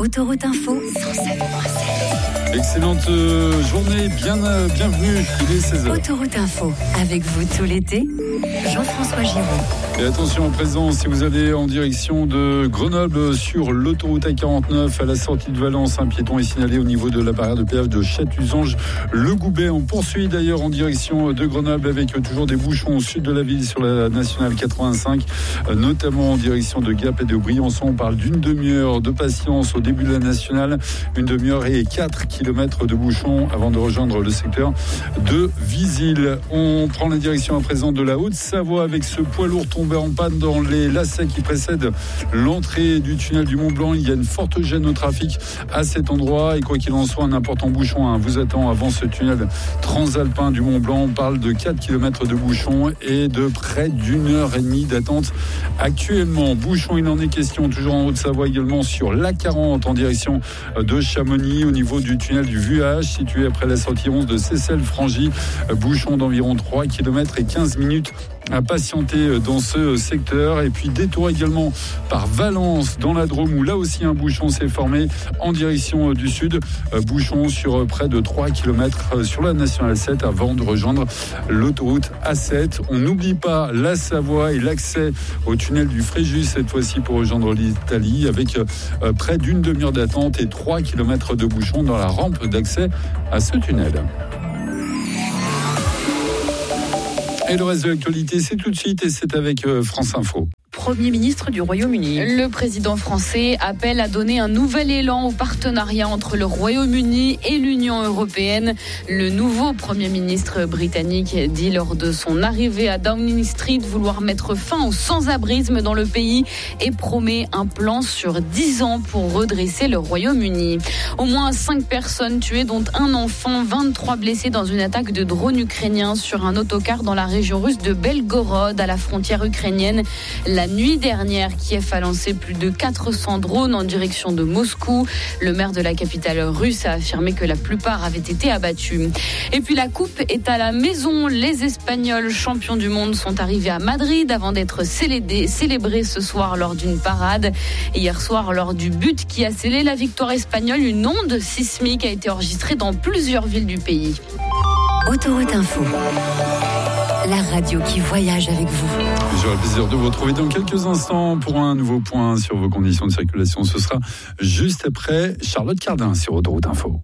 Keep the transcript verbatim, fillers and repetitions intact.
Autoroute Info, cent sept virgule sept. Excellente euh, journée, bien, euh, bienvenue, il est seize heures. Autoroute Info, avec vous tout l'été, Jean-François Giraud. Et attention, présent, si vous allez en direction de Grenoble sur l'autoroute A quarante-neuf, à la sortie de Valence, un piéton est signalé au niveau de la barrière de péage de Chatuzange-le Goubet. On poursuit d'ailleurs en direction de Grenoble avec toujours des bouchons au sud de la ville sur la nationale quatre-vingt-cinq, notamment en direction de Gap et de Briançon. On parle d'une demi-heure de patience au début de la nationale, une demi-heure et quatre kilomètres de bouchons avant de rejoindre le secteur de Visil. On prend la direction à présent de la Haute-Savoie avec ce poids lourd tombé en panne dans les lacets qui précèdent l'entrée du tunnel du Mont-Blanc. Il y a une forte gêne au trafic à cet endroit et quoi qu'il en soit, un important bouchon hein, vous attend avant ce tunnel transalpin du Mont-Blanc. On parle de quatre kilomètres de bouchons et de près d'une heure et demie d'attente actuellement. Bouchon, il en est question toujours en Haute-Savoie également sur l'A quarante en direction de Chamonix au niveau du tunnel du Vuage situé après la sortie onze de Seyssel-Frangy. Bouchon d'environ trois kilomètres et quinze minutes à patienter dans ce secteur. Et puis détour également par Valence dans la Drôme où là aussi un bouchon s'est formé en direction du sud. Bouchon sur près de trois kilomètres sur la nationale sept avant de rejoindre l'autoroute A sept. On n'oublie pas la Savoie et l'accès au tunnel du Fréjus cette fois-ci pour rejoindre l'Italie avec près d'une demi-heure d'attente et trois kilomètres de bouchon dans la rampe d'accès à ce tunnel. Et le reste de l'actualité, c'est tout de suite et c'est avec France Info. Premier ministre du Royaume-Uni. Le président français appelle à donner un nouvel élan au partenariat entre le Royaume-Uni et l'Union européenne. Le nouveau Premier ministre britannique dit lors de son arrivée à Downing Street vouloir mettre fin au sans-abrisme dans le pays et promet un plan sur dix ans pour redresser le Royaume-Uni. Au moins cinq personnes tuées, dont un enfant, vingt-trois blessés dans une attaque de drone ukrainien sur un autocar dans la région russe de Belgorod, à la frontière ukrainienne. La nuit dernière, Kiev a lancé plus de quatre cents drones en direction de Moscou. Le maire de la capitale russe a affirmé que la plupart avaient été abattus. Et puis la coupe est à la maison. Les Espagnols champions du monde sont arrivés à Madrid avant d'être célébrés ce soir lors d'une parade. Hier soir, lors du but qui a scellé la victoire espagnole, une onde sismique a été enregistrée dans plusieurs villes du pays. Autoroute Info, la radio qui voyage avec vous. J'aurai le plaisir de vous retrouver dans quelques instants pour un nouveau point sur vos conditions de circulation. Ce sera juste après Charlotte Cardin sur Autoroute Info.